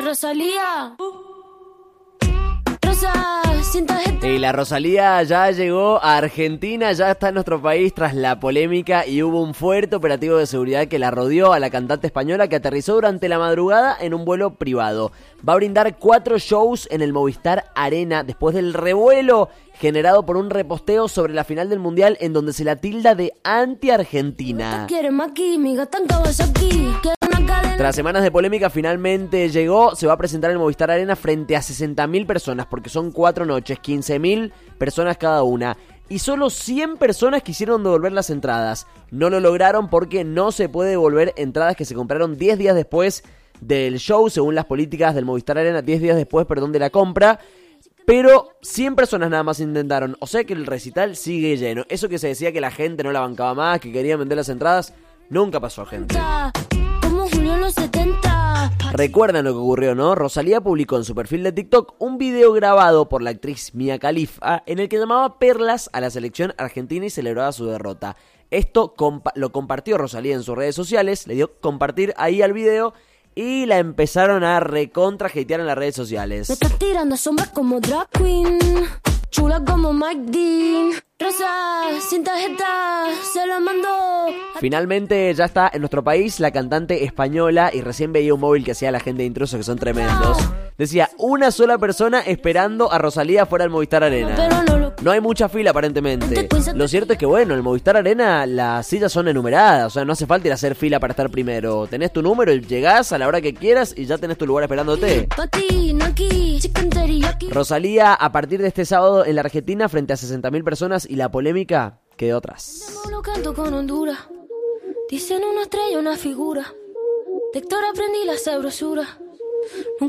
Rosalía. Rosa, sin tarjeta. Y la Rosalía ya llegó a Argentina, ya está en nuestro país tras la polémica y hubo un fuerte operativo de seguridad que la rodeó a la cantante española que aterrizó durante la madrugada en un vuelo privado. Va a brindar 4 shows en el Movistar Arena después del revuelo generado por un reposteo sobre la final del Mundial en donde se la tilda de anti-argentina. Tras semanas de polémica finalmente llegó, se va a presentar en el Movistar Arena frente a 60.000 personas porque son 4 noches, 15.000 personas cada una. Y solo 100 personas quisieron devolver las entradas. No lo lograron porque no se puede devolver entradas que se compraron 10 días después del show, según las políticas del Movistar Arena, 10 días después, de la compra. Pero 100 personas nada más intentaron, o sea que el recital sigue lleno. Eso que se decía que la gente no la bancaba más, que querían vender las entradas, nunca pasó, gente. Como Julio en los 70. Recuerdan lo que ocurrió, ¿no? Rosalía publicó en su perfil de TikTok un video grabado por la actriz Mia Khalifa en el que llamaba perlas a la selección argentina y celebraba su derrota. Esto lo compartió Rosalía en sus redes sociales, le dio compartir ahí al video y la empezaron a recontra hatear en las redes sociales. Me estás tirando sombras como drag queen, chula como Mike Dean. Rosa, sin tarjeta, se lo mandó. Finalmente ya está en nuestro país la cantante española y recién veía un móvil que hacía la gente de Intrusos que son tremendos. Decía, una sola persona esperando a Rosalía fuera del Movistar Arena. No hay mucha fila aparentemente. Lo cierto es que bueno, en el Movistar Arena las sillas son enumeradas, o sea, no hace falta ir a hacer fila para estar primero. Tenés tu número y llegás a la hora que quieras y ya tenés tu lugar esperándote. Rosalía a partir de este sábado en la Argentina frente a 60.000 personas y la polémica quedó atrás. Lo canto con Honduras. Dicen una estrella, una figura. De Héctor aprendí la sabrosura.